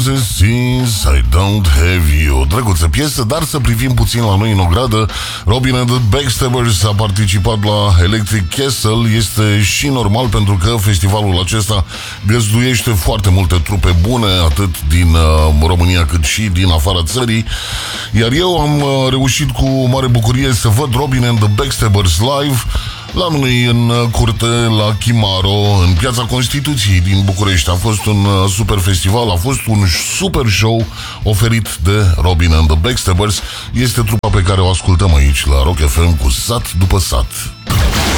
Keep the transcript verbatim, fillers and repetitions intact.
Ever since I don't have you. Drăguță piesă, dar să privim puțin la noi în ogradă. Robin and the Backstabbers a participat la Electric Castle. Este și normal pentru că festivalul acesta găzduiește foarte multe trupe bune, atât din uh, România cât și din afara țării. Iar eu am uh, reușit cu mare bucurie să văd Robin and the Backstabbers live la noi în curte, la Chimaro, în Piața Constituției din București. A fost un super festival, a fost un super show oferit de Robin and the Backstabbers. Este trupa pe care o ascultăm aici la Rock F M cu Sat după Sat.